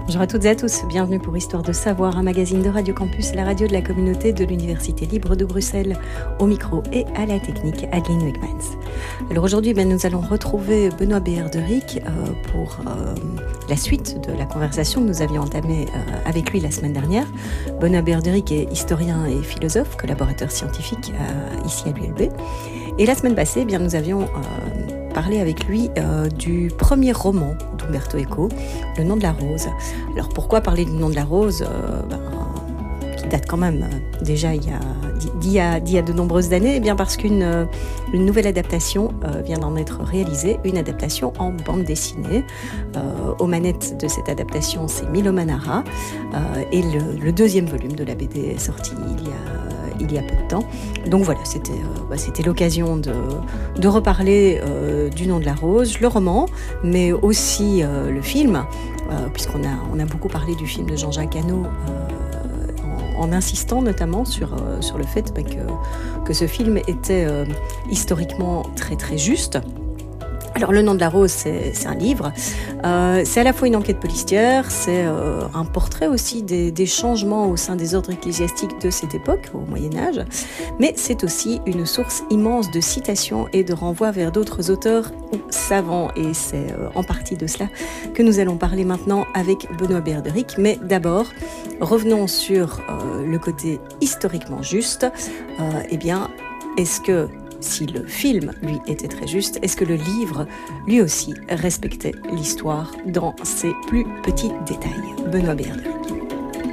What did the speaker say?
Bonjour à toutes et à tous, bienvenue pour Histoire de Savoir, un magazine de Radio Campus, la radio de la communauté de l'Université libre de Bruxelles, au micro et à la technique, Adeline Wegmans. Alors aujourd'hui, nous allons retrouver Benoît Beherderick pour la suite de la conversation que nous avions entamée avec lui la semaine dernière. Benoît Beherderick est historien et philosophe, collaborateur scientifique ici à l'ULB. Et la semaine passée, nous avions parlé avec lui du premier roman d'Umberto Eco, Le nom de la rose. Alors pourquoi parler du nom de la rose qui date quand même déjà d'il y a de nombreuses années? Eh bien parce qu'une nouvelle adaptation vient d'en être réalisée, une adaptation en bande dessinée. Aux manettes de cette adaptation, c'est Milo Manara, et le deuxième volume de la BD est sorti il y a peu de temps. Donc voilà, c'était l'occasion de reparler du nom de la rose, le roman, mais aussi le film, puisqu'on a beaucoup parlé du film de Jean-Jacques Hano, en insistant notamment sur le fait que ce film était historiquement très très juste. Alors le nom de la rose, c'est un livre, c'est à la fois une enquête policière, c'est un portrait aussi des changements au sein des ordres ecclésiastiques de cette époque, au Moyen-Âge, mais c'est aussi une source immense de citations et de renvois vers d'autres auteurs ou savants, et c'est en partie de cela que nous allons parler maintenant avec Benoît Beherderick. Mais d'abord, revenons sur le côté historiquement juste. Est-ce que si le film, lui, était très juste, est-ce que le livre, lui aussi, respectait l'histoire dans ses plus petits détails? Benoît Beherderick.